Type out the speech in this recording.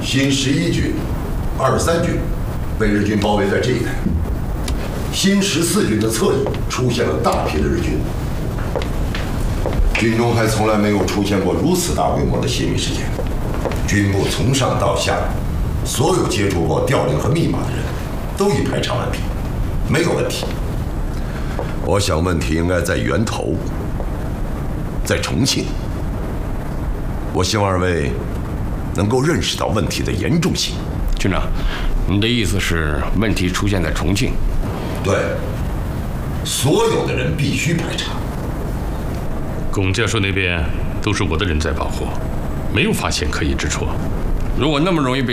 新11军、23军被日军包围在这一带，新14军的侧翼出现了大批的日军。军中还从来没有出现过如此大规模的泄密事件，军部从上到下，所有接触过调令和密码的人都已排查完毕，没有问题。我想问题应该在源头，在重庆。我希望二位能够认识到问题的严重性。 军长，你的意思是问题出现在重庆？ 对，所有的人必须排查。 龚教授那边都是我的人在保护，没有发现可疑之处。 如果那么容易被